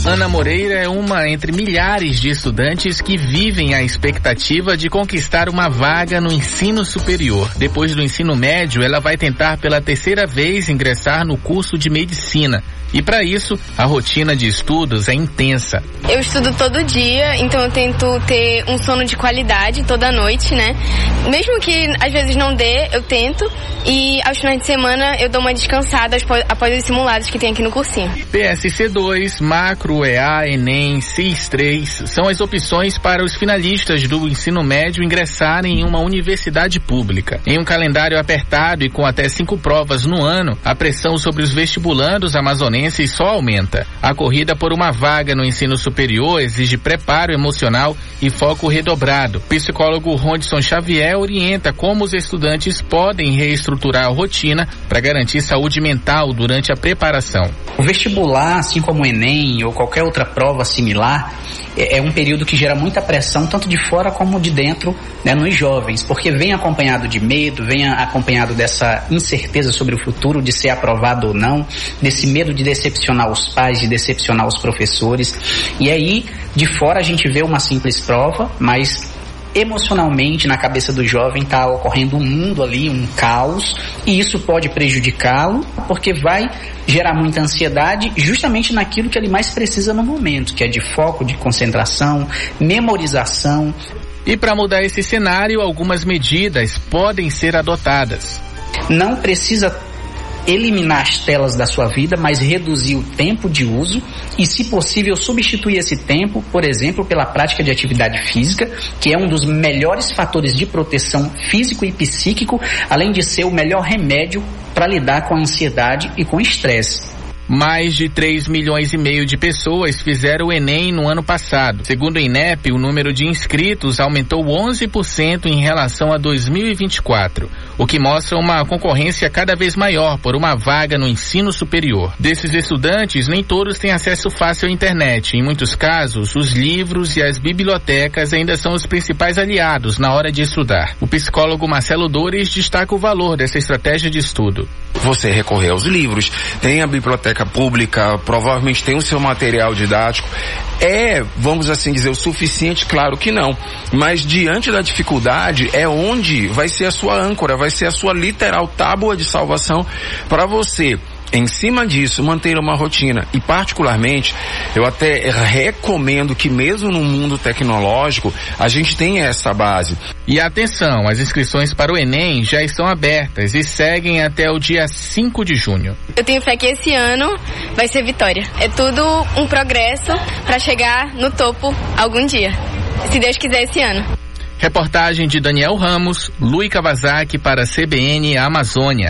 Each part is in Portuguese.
Ana Moreira é uma entre milhares de estudantes que vivem a expectativa de conquistar uma vaga no ensino superior. Depois do ensino médio, ela vai tentar pela terceira vez ingressar no curso de medicina. E para isso, a rotina de estudos é intensa. Eu estudo todo dia, então eu tento ter um sono de qualidade toda noite, né? Mesmo que às vezes não dê, eu tento. E aos finais de semana eu dou uma descansada após os simulados que tem aqui no cursinho. PSC2, Macro, EA, Enem, CIS3 são as opções para os finalistas do ensino médio ingressarem em uma universidade pública. Em um calendário apertado e com até 5 provas no ano, a pressão sobre os vestibulandos amazonenses só aumenta. A corrida por uma vaga no ensino superior exige preparo emocional e foco redobrado. O psicólogo Rondson Xavier orienta como os estudantes podem reestruturar a rotina para garantir saúde mental durante a preparação. O vestibular, assim como o Enem ou qualquer outra prova similar, é um período que gera muita pressão, tanto de fora como de dentro, né, nos jovens, porque vem acompanhado de medo, vem acompanhado dessa incerteza sobre o futuro, de ser aprovado ou não, desse medo de decepcionar os pais, de decepcionar os professores. E aí, de fora a gente vê uma simples prova, mas emocionalmente, na cabeça do jovem, está ocorrendo um mundo ali, um caos, e isso pode prejudicá-lo, porque vai gerar muita ansiedade justamente naquilo que ele mais precisa no momento, que é de foco, de concentração, memorização. E para mudar esse cenário, algumas medidas podem ser adotadas. Não precisa eliminar as telas da sua vida, mas reduzir o tempo de uso e, se possível, substituir esse tempo, por exemplo, pela prática de atividade física, que é um dos melhores fatores de proteção físico e psíquico, além de ser o melhor remédio para lidar com a ansiedade e com o estresse. Mais de 3,5 milhões de pessoas fizeram o Enem no ano passado. Segundo o INEP, o número de inscritos aumentou 11% em relação a 2024, o que mostra uma concorrência cada vez maior por uma vaga no ensino superior. Desses estudantes, nem todos têm acesso fácil à internet. Em muitos casos, os livros e as bibliotecas ainda são os principais aliados na hora de estudar. O psicólogo Marcelo Dores destaca o valor dessa estratégia de estudo. Você recorrer aos livros, tem a biblioteca pública, provavelmente tem o seu material didático. Vamos assim dizer, o suficiente? Claro que não. Mas diante da dificuldade é onde vai ser a sua âncora, vai ser a sua literal tábua de salvação para você, em cima disso, manter uma rotina. E particularmente, eu até recomendo que mesmo no mundo tecnológico, a gente tenha essa base. E atenção, as inscrições para o Enem já estão abertas e seguem até o dia 5 de junho. Eu tenho fé que esse ano vai ser vitória. É tudo um progresso para chegar no topo algum dia. Se Deus quiser, esse ano. Reportagem de Daniel Ramos, Luiz Kawasaki para a CBN Amazônia.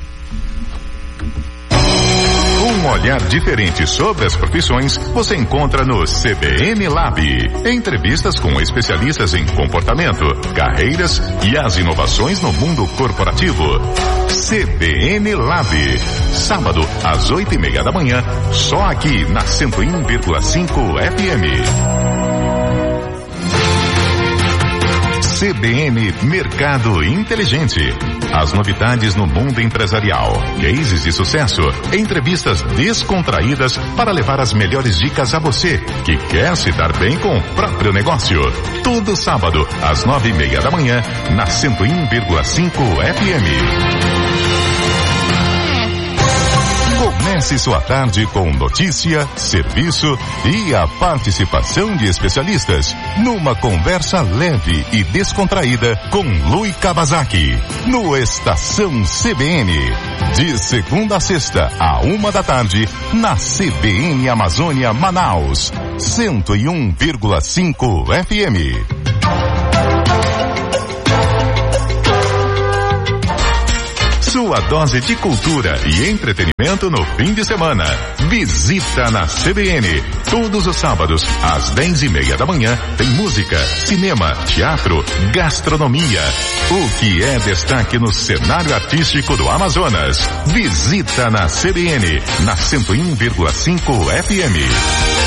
Um olhar diferente sobre as profissões você encontra no CBN Lab. Entrevistas com especialistas em comportamento, carreiras e as inovações no mundo corporativo. CBN Lab. Sábado, às 8:30 da manhã, só aqui na 101,5 FM. CBN Mercado Inteligente. As novidades no mundo empresarial, cases de sucesso, entrevistas descontraídas para levar as melhores dicas a você que quer se dar bem com o próprio negócio. Todo sábado, às 9:30 da manhã, na 101,5 FM. Comece sua tarde com notícia, serviço e a participação de especialistas numa conversa leve e descontraída com Luiz Kawasaki no Estação CBN, de segunda a sexta, à 13h, na CBN Amazônia Manaus, 101,5 FM. Sua dose de cultura e entretenimento no fim de semana. Visita na CBN. Todos os sábados, às 10:30 da manhã, tem música, cinema, teatro, gastronomia. O que é destaque no cenário artístico do Amazonas. Visita na CBN, na 101,5 FM.